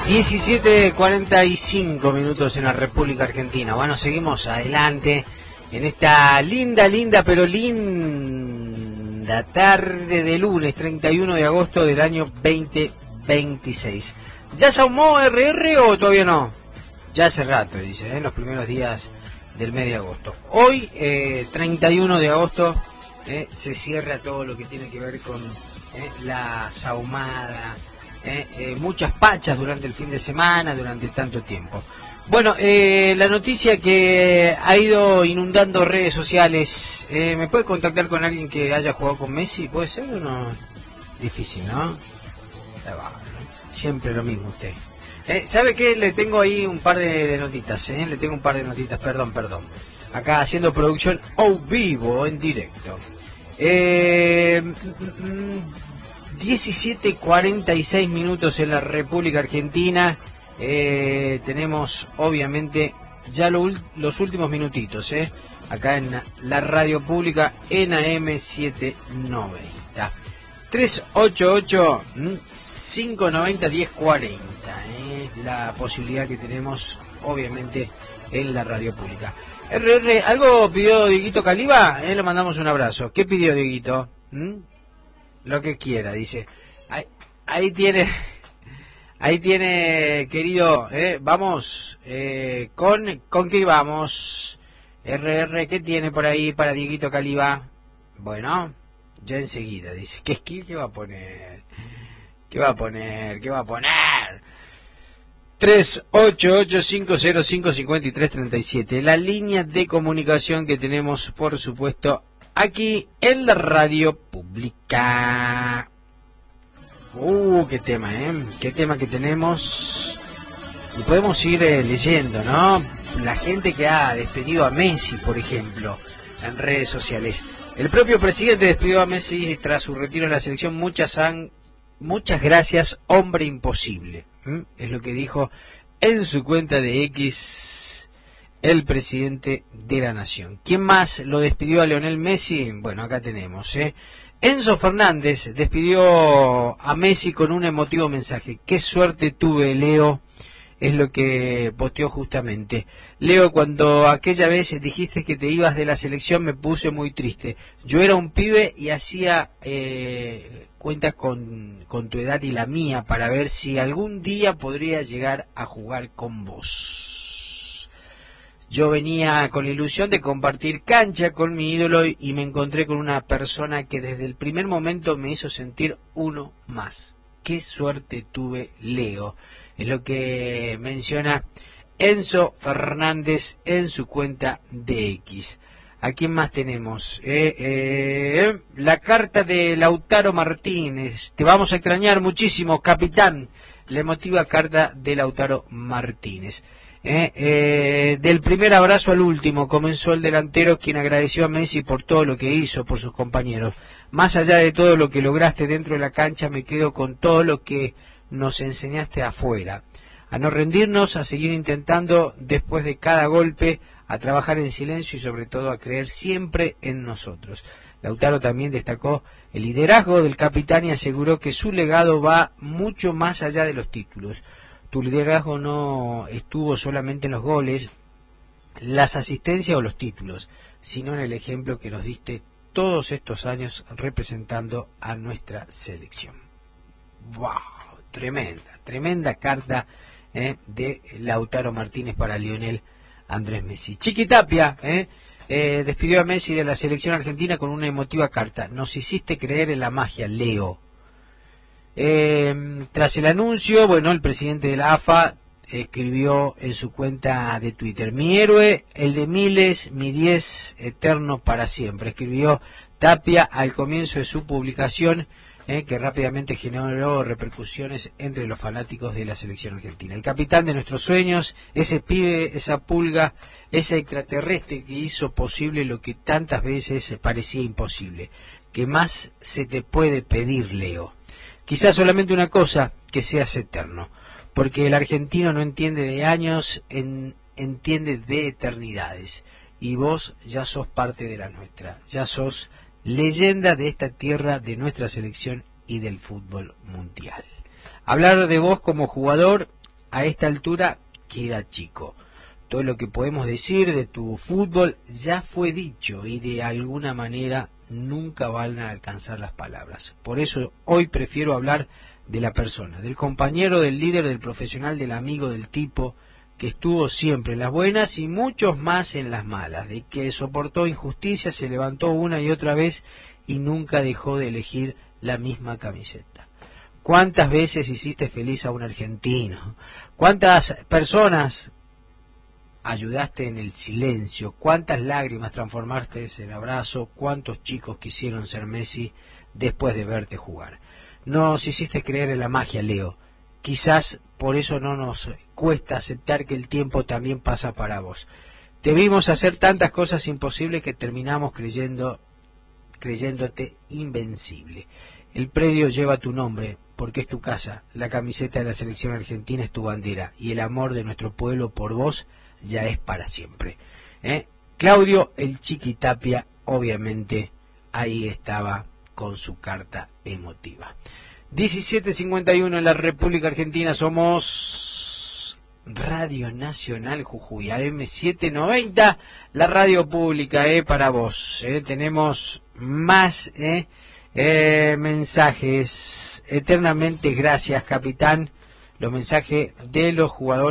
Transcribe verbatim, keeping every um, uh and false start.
diecisiete cuarenta y cinco minutos en la República Argentina. Bueno, seguimos adelante en esta linda, linda, pero linda tarde de lunes treinta y uno de agosto del año veinte veintiséis. ¿Ya se ahumó R R o todavía no? Ya hace rato, dice, en ¿eh? los primeros días del mes de agosto. Hoy, eh, treinta y uno de agosto, eh, se cierra todo lo que tiene que ver con eh, la sahumada. Eh, eh, muchas pachas durante el fin de semana, durante tanto tiempo. Bueno, eh, la noticia que ha ido inundando redes sociales, eh, ¿me puede contactar con alguien que haya jugado con Messi? ¿Puede ser o no? Difícil, ¿no? Siempre lo mismo usted. Eh, ¿Sabe qué? Le tengo ahí un par de, de notitas, ¿eh? Le tengo un par de notitas, perdón, perdón. Acá haciendo producción au vivo, en directo. Eh... diecisiete cuarenta y seis minutos en la República Argentina. Eh, tenemos obviamente ya lo, los últimos minutitos eh, acá en la radio pública en A M setecientos noventa. Tres ocho ocho, cinco nueve cero, diez cuarenta. Eh, la posibilidad que tenemos obviamente en la radio pública. R R, ¿algo pidió Dieguito Caliba? Eh, le mandamos un abrazo. ¿Qué pidió Dieguito? ¿Mm? Lo que quiera, dice. Ahí, ahí tiene, ahí tiene, querido, eh, vamos, eh, con, ¿con qué vamos? R R, ¿qué tiene por ahí para Dieguito Caliba? Bueno, ya enseguida, dice. ¿Qué skill qué va a poner? ¿Qué va a poner? ¿Qué va a poner? tres ocho ocho, cinco cero cinco, cinco tres tres siete, la línea de comunicación que tenemos, por supuesto, aquí en la radio pública. Uh, qué tema, ¿eh? Qué tema que tenemos. Y podemos ir eh, leyendo, ¿no? La gente que ha despedido a Messi, por ejemplo, en redes sociales. El propio presidente despidió a Messi tras su retiro en la selección. Muchas han, muchas gracias, hombre imposible. ¿Mm? Es lo que dijo en su cuenta de X el presidente de la nación. ¿Quién más lo despidió a Lionel Messi? Bueno, acá tenemos, ¿eh? Enzo Fernández despidió a Messi con un emotivo mensaje. Qué suerte tuve, Leo, es lo que posteó justamente. Leo, cuando aquella vez dijiste que te ibas de la selección me puse muy triste. Yo era un pibe y hacía eh, cuenta con, con tu edad y la mía para ver si algún día podría llegar a jugar con vos. Yo venía con la ilusión de compartir cancha con mi ídolo y me encontré con una persona que desde el primer momento me hizo sentir uno más. Qué suerte tuve, Leo. Es lo que menciona Enzo Fernández en su cuenta de X. ¿A quién más tenemos? Eh, eh, la carta de Lautaro Martínez. Te vamos a extrañar muchísimo, capitán. La emotiva carta de Lautaro Martínez. Eh, eh, del primer abrazo al último comenzó el delantero, quien agradeció a Messi por todo lo que hizo por sus compañeros. Más allá de todo lo que lograste dentro de la cancha, me quedo con todo lo que nos enseñaste afuera, a no rendirnos, a seguir intentando después de cada golpe, a trabajar en silencio y sobre todo a creer siempre en nosotros. Lautaro también destacó el liderazgo del capitán y aseguró que su legado va mucho más allá de los títulos. Tu liderazgo no estuvo solamente en los goles, las asistencias o los títulos, sino en el ejemplo que nos diste todos estos años representando a nuestra selección. ¡Wow! Tremenda, tremenda carta eh, de Lautaro Martínez para Lionel Andrés Messi. Chiqui Tapia eh, eh, despidió a Messi de la selección argentina con una emotiva carta. Nos hiciste creer en la magia, Leo. Eh, tras el anuncio, bueno, el presidente de la A F A escribió en su cuenta de Twitter: mi héroe, el de miles, mi diez, eterno para siempre. Escribió Tapia al comienzo de su publicación, eh, que rápidamente generó repercusiones entre los fanáticos de la selección argentina. El capitán de nuestros sueños, ese pibe, esa pulga, ese extraterrestre que hizo posible lo que tantas veces parecía imposible. ¿Qué más se te puede pedir, Leo? Quizás solamente una cosa, que seas eterno, porque el argentino no entiende de años, en, entiende de eternidades, y vos ya sos parte de la nuestra, ya sos leyenda de esta tierra, de nuestra selección y del fútbol mundial. Hablar de vos como jugador a esta altura queda chico. Todo lo que podemos decir de tu fútbol ya fue dicho y de alguna manera nunca van a alcanzar las palabras. Por eso hoy prefiero hablar de la persona, del compañero, del líder, del profesional, del amigo, del tipo que estuvo siempre en las buenas y muchos más en las malas, de que soportó injusticias, se levantó una y otra vez y nunca dejó de elegir la misma camiseta. ¿Cuántas veces hiciste feliz a un argentino? ¿Cuántas personas ayudaste en el silencio? ¿Cuántas lágrimas transformaste en abrazo? ¿Cuántos chicos quisieron ser Messi después de verte jugar? Nos hiciste creer en la magia, Leo. Quizás por eso no nos cuesta aceptar que el tiempo también pasa para vos. Te vimos hacer tantas cosas imposibles que terminamos creyendo, creyéndote invencible. El predio lleva tu nombre porque es tu casa, la camiseta de la selección argentina es tu bandera y el amor de nuestro pueblo por vos ya es para siempre. ¿Eh? Claudio el Chiqui Tapia, obviamente, ahí estaba con su carta emotiva. diecisiete cincuenta y uno en la República Argentina, somos Radio Nacional Jujuy, A M setecientos noventa, la radio pública, eh, para vos. Eh. Tenemos más eh, eh, mensajes. Eternamente gracias, capitán. Los mensajes de los jugadores.